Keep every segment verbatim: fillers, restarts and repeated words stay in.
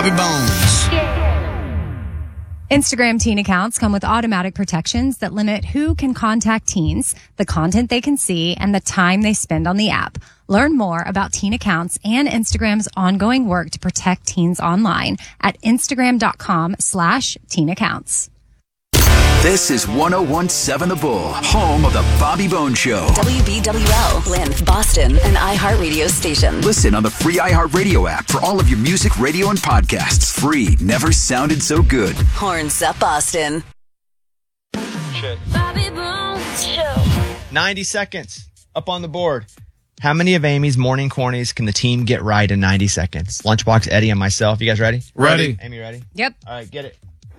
Bobby Bones. Instagram teen accounts come with automatic protections that limit who can contact teens, the content they can see, and the time they spend on the app. Learn more about teen accounts and Instagram's ongoing work to protect teens online at Instagram.com slash teen accounts. This is one oh one point seven The Bull, home of the Bobby Bones Show. W B W L, Blythe, Boston, an iHeartRadio station. Listen on the free iHeartRadio app for all of your music, radio, and podcasts. Free. Never sounded so good. Horns up, Boston. Shit. Bobby Bones Show. ninety seconds up on the board. How many of Amy's morning cornies can the team get right in ninety seconds? Lunchbox, Eddie, and myself. You guys ready? Ready. Amy, ready? Yep. All right, get it.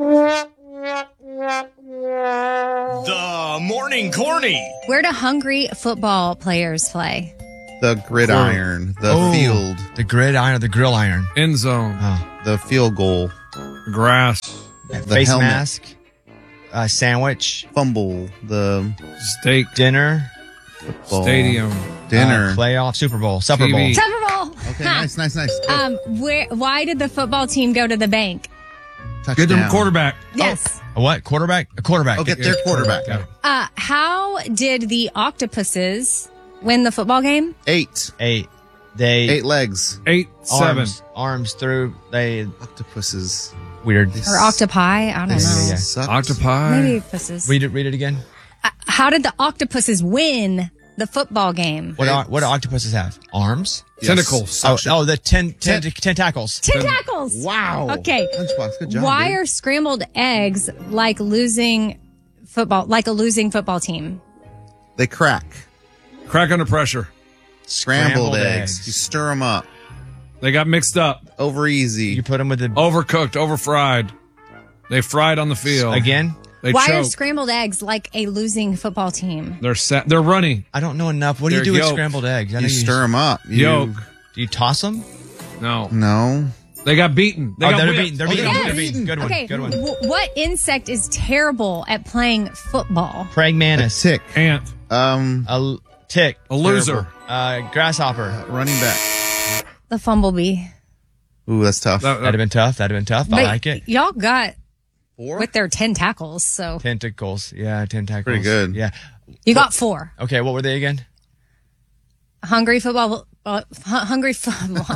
The Morning Corny. Where do hungry football players play? The gridiron, the Oh, field, The gridiron, the grill iron. End zone. Oh. the field goal, Grass. the Face helmet, mask. Uh, sandwich. fumble, the Steak. Dinner. ball, Stadium. dinner. Uh, playoff. Super Bowl. Supper T V. Bowl. Super Bowl. Okay, nice, nice, nice. Go. Um, where? Why did the football team go to the bank? Get Touchdown. them quarterback. Yes. A what? Quarterback? A quarterback. Oh, get their quarterback. Got it. Uh, how did the octopuses win the football game? Eight. Eight. They Eight legs. Eight, seven. arms, arms through. They Octopuses. weird. Or octopi? I don't know. Yeah, yeah. Suck. Octopi. Maybe puses. Read it. Read it again. Uh, how did the octopuses win the football game? What? Are, what do octopuses have? Arms. Yes. Tentacles. Oh, oh, the ten, ten, tentacles. Tentacles. Wow. Okay. Lunchbox, good job. Why dude. are scrambled eggs like losing football, like a losing football team? they crack? Crack under pressure. Scrambled, Scrambled eggs. eggs. You stir them up. They got mixed up. Over easy. You put them with the Overcooked, overfried. They fried on the field. again. They Why are choke. scrambled eggs like a losing football team? They're sa- They're runny. I don't know enough. What do you They're do with yolk. scrambled eggs? I know you stir them up. You, Yolk. Do you toss them? No. No. They got beaten. They Oh, got they're whipped. beaten. They're Oh, beaten. they're They're beaten. beaten. Good one. Okay. Good one. w- what insect is terrible at playing football? A Pragmanus. tick. Ant. Um, A l- tick. A loser. Uh, grasshopper. running back. The fumblebee. Ooh, that's tough. That- That'd have been tough. That'd have been tough. I But like it. Y'all got Four? with their tentacles, so Tentacles. Yeah, tentacles. Pretty good. Yeah. you got four. Okay, what were they again? Hungry football. Uh, hu- hungry football.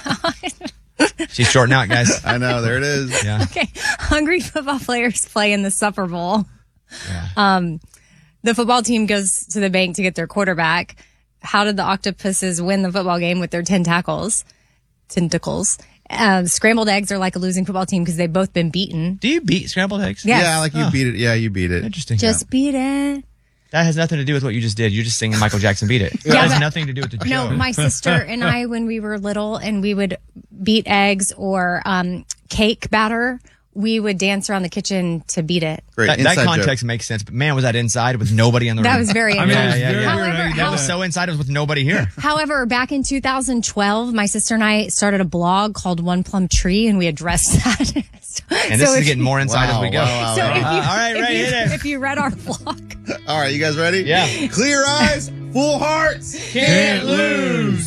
She's shorting out, guys. I know. There it is. Yeah. Okay, hungry football players play in the Super Bowl. Yeah. Um, the football team goes to the bank to get their quarterback. How did the octopuses win the football game with their tentacles? Tentacles. Um, scrambled eggs are like a losing football team because they've both been beaten. Do you beat scrambled eggs? Yes. Yeah, like you Oh. beat it. Yeah, you beat it. Interesting. Just beat it. That has nothing to do with what you just did. You're just singing Michael Jackson Beat It. That Yeah, has but- nothing to do with the No, joke. my sister and I, when we were little and we would beat eggs or um, cake batter, we would dance around the kitchen to beat it. Great. That, that Inside context joke. makes sense. But man, was that inside with nobody in the That room? was very I mean, Yeah, it's yeah, very yeah. weird how you However, did That was that. so inside. It was with nobody here. However, back in two thousand twelve, my sister and I started a blog called One Plum Tree, and we addressed that. so, And this so is if getting you- more inside Wow, as we go. wow, wow, So wow. if you, Uh, all right, if, Ray, you, hit it. if you read our blog, All right, you guys ready? Yeah. Clear eyes, full hearts. Can't lose.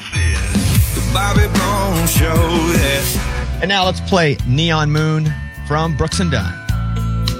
The Bobby Bones Show. Yeah. And now let's play Neon Moon from Brooks and Dunn.